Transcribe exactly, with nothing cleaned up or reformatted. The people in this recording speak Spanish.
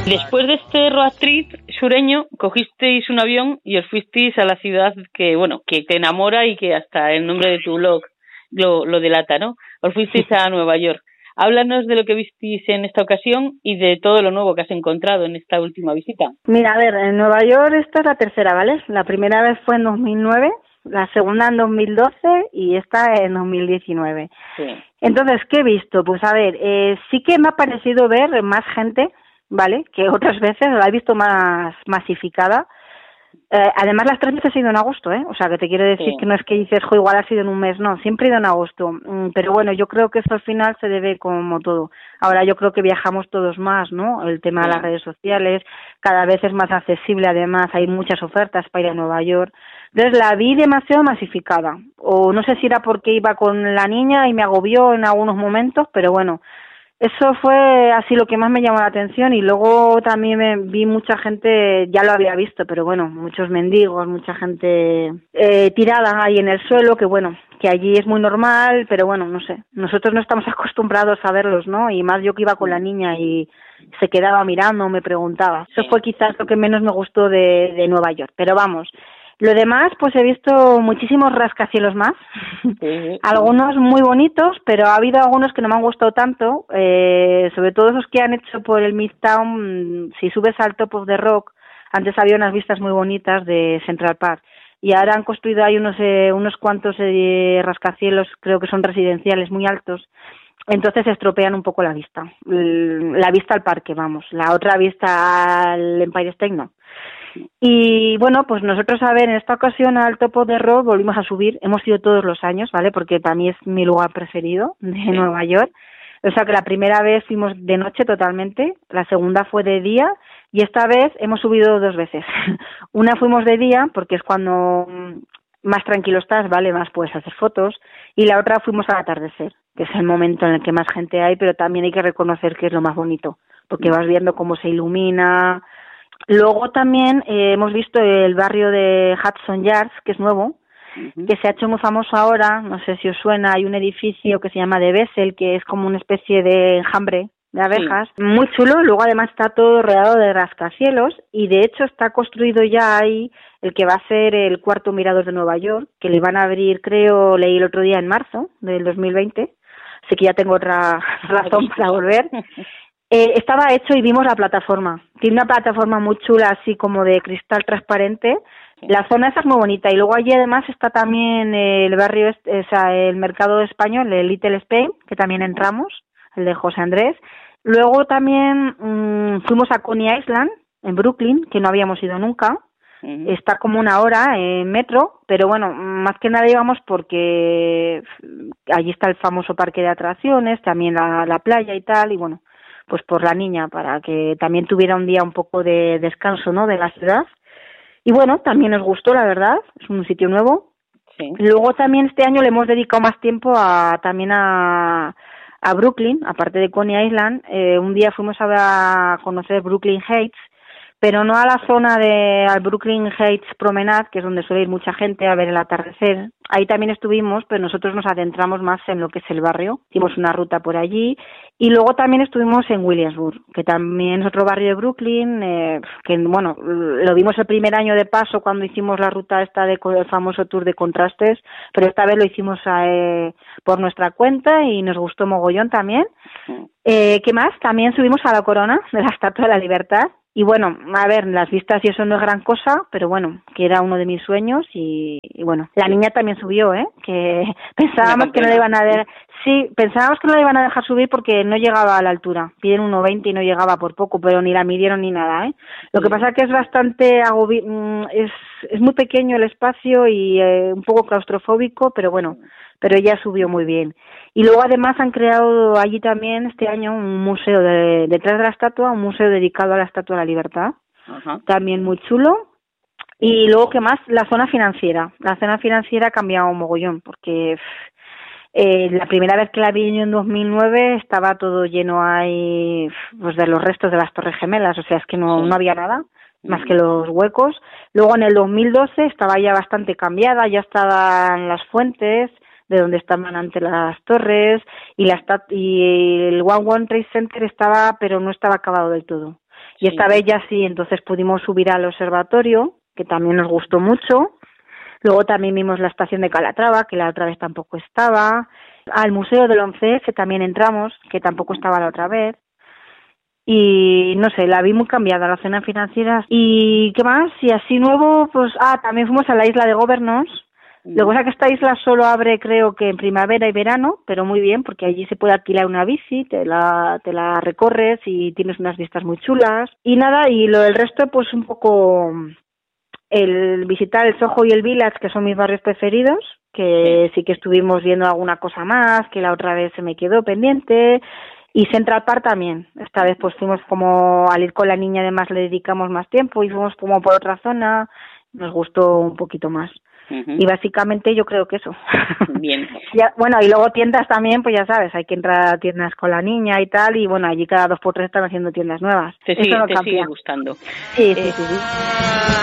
Después de este road trip sureño, cogisteis un avión y os fuisteis a la ciudad que, bueno, que te enamora y que hasta el nombre de tu blog lo, lo delata, ¿no? Os fuisteis a Nueva York. Háblanos de lo que visteis en esta ocasión y de todo lo nuevo que has encontrado en esta última visita. Mira, a ver, en Nueva York esta es la tercera, ¿vale? La primera vez fue en dos mil nueve, la segunda en dos mil doce y esta en dos mil diecinueve. Sí. Entonces, ¿qué he visto? Pues a ver, eh, sí que me ha parecido ver más gente, ¿vale? Que otras veces la he visto más masificada. Eh, además, las tres veces he ido en agosto, ¿eh? O sea, que te quiero decir sí. que no es que dices, jo, igual ha sido en un mes, no, siempre he ido en agosto. Mm, pero bueno, yo creo que esto al final se debe como todo. Ahora yo creo que viajamos todos más, ¿no? El tema sí. de las redes sociales, cada vez es más accesible, además, hay muchas ofertas para ir a Nueva York. Entonces la vi demasiado masificada. O no sé si era porque iba con la niña y me agobió en algunos momentos, pero bueno, eso fue así lo que más me llamó la atención. Y luego también me vi mucha gente, ya lo había visto, pero bueno, muchos mendigos, mucha gente eh, tirada ahí en el suelo, que bueno, que allí es muy normal, pero bueno, no sé, nosotros no estamos acostumbrados a verlos, ¿no? Y más yo que iba con la niña y se quedaba mirando, me preguntaba. Eso fue quizás lo que menos me gustó de, de Nueva York, pero vamos. Lo demás, pues he visto muchísimos rascacielos más, sí. Algunos muy bonitos, pero ha habido algunos que no me han gustado tanto, eh, sobre todo esos que han hecho por el Midtown. Si subes al Top of the Rock, antes había unas vistas muy bonitas de Central Park, y ahora han construido ahí unos, eh, unos cuantos eh, rascacielos, creo que son residenciales muy altos, entonces estropean un poco la vista, la vista al parque, vamos, la otra vista al Empire State no. Y bueno, pues nosotros, a ver, en esta ocasión al Topo de Rock volvimos a subir, hemos ido todos los años, ¿vale? Porque para mí es mi lugar preferido de sí. Nueva York. O sea que la primera vez fuimos de noche totalmente, la segunda fue de día y esta vez hemos subido dos veces. Una fuimos de día porque es cuando más tranquilo estás, ¿vale? Más puedes hacer fotos, y la otra fuimos al atardecer, que es el momento en el que más gente hay, pero también hay que reconocer que es lo más bonito, porque vas viendo cómo se ilumina. Luego también eh, hemos visto el barrio de Hudson Yards, que es nuevo, uh-huh. que se ha hecho muy famoso ahora, no sé si os suena, hay un edificio que se llama The Bessel, que es como una especie de enjambre de abejas, sí. muy chulo. Luego además está todo rodeado de rascacielos y de hecho está construido ya ahí el que va a ser el cuarto mirador de Nueva York, que le iban a abrir, creo, leí el otro día en marzo del dos mil veinte, así que ya tengo otra razón para volver. Eh, estaba hecho y vimos la plataforma. Tiene una plataforma muy chula, así como de cristal transparente. La zona esa es muy bonita. Y luego allí además está también el barrio, o sea, el mercado español, el Little Spain, que también entramos, el de José Andrés. Luego también mmm, fuimos a Coney Island, en Brooklyn, que no habíamos ido nunca. Uh-huh. Está como una hora en metro, pero bueno, más que nada íbamos porque allí está el famoso parque de atracciones, también la, la playa y tal, y bueno, pues por la niña, para que también tuviera un día un poco de descanso, ¿no?, de la ciudad. Y bueno, también nos gustó, la verdad, es un sitio nuevo. Sí. Luego también este año le hemos dedicado más tiempo a también a, a Brooklyn, aparte de Coney Island. Eh, un día fuimos a, a conocer Brooklyn Heights, pero no a la zona de al Brooklyn Heights Promenade, que es donde suele ir mucha gente a ver el atardecer. Ahí también estuvimos, pero nosotros nos adentramos más en lo que es el barrio. Hicimos una ruta por allí. Y luego también estuvimos en Williamsburg, que también es otro barrio de Brooklyn, eh, que bueno, lo vimos el primer año de paso cuando hicimos la ruta esta de el famoso tour de contrastes, pero esta vez lo hicimos eh, por nuestra cuenta y nos gustó mogollón también. Eh, ¿Qué más? También subimos a la corona de la Estatua de la Libertad. Y bueno, a ver, las vistas y eso no es gran cosa, pero bueno, que era uno de mis sueños y, y bueno, la niña también subió, ¿eh? Que pensábamos que no le iban a dar, sí, pensábamos que no le iban a dejar subir porque no llegaba a la altura, piden uno veinte y no llegaba por poco, pero ni la midieron ni nada, ¿eh? Lo que pasa es que es bastante agobi es, es muy pequeño el espacio y eh, un poco claustrofóbico, pero bueno, pero ella subió muy bien. Y luego además han creado allí también este año un museo de, detrás de la estatua, un museo dedicado a la Estatua de la Libertad, uh-huh. también muy chulo. Y luego, ¿qué más? La zona financiera. La zona financiera ha cambiado un mogollón, porque eh, la primera vez que la vi yo en dos mil nueve estaba todo lleno ahí pues de los restos de las Torres Gemelas, o sea, es que no, sí. no había nada más que los huecos. Luego en el dos mil doce estaba ya bastante cambiada, ya estaban las fuentes de donde estaban ante las torres, y la y el One World Trade Center estaba, pero no estaba acabado del todo. Y esta vez ya sí, entonces pudimos subir al observatorio, que también nos gustó mucho. Luego también vimos la estación de Calatrava, que la otra vez tampoco estaba. Al Museo del once efe también entramos, que tampoco estaba la otra vez. Y no sé, la vi muy cambiada, la zona financiera. ¿Y qué más? Y así nuevo, pues, ah, también fuimos a la isla de Governos. Lo que pasa es que esta isla solo abre, creo que en primavera y verano, pero muy bien, porque allí se puede alquilar una bici, te la, te la recorres y tienes unas vistas muy chulas. Y nada, y lo del resto, pues un poco el visitar el Soho y el Village, que son mis barrios preferidos, que sí que estuvimos viendo alguna cosa más, que la otra vez se me quedó pendiente. Y Central Park también. Esta vez pues fuimos como, al ir con la niña además le dedicamos más tiempo y fuimos como por otra zona, nos gustó un poquito más. Uh-huh. Y básicamente yo creo que eso. Bien. Ya, bueno, y luego tiendas también, pues ya sabes, hay que entrar a tiendas con la niña y tal, y bueno, allí cada dos por tres están haciendo tiendas nuevas. Te sigue, te sigue gustando. Sí, sí, eh. sí, sí.